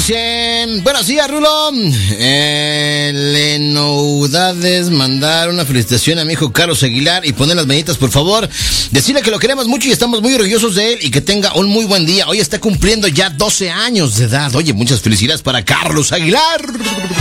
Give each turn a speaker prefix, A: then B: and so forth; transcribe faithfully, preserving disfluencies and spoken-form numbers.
A: dicen, buenos días, Rulo. Eh, Lenoudades, mandar una felicitación a mi hijo Carlos Aguilar y poner las meditas, por favor. Decirle que lo queremos mucho y estamos muy orgullosos de él y que tenga un muy buen día. Hoy está cumpliendo ya doce años de edad. Oye, muchas felicidades para Carlos Aguilar.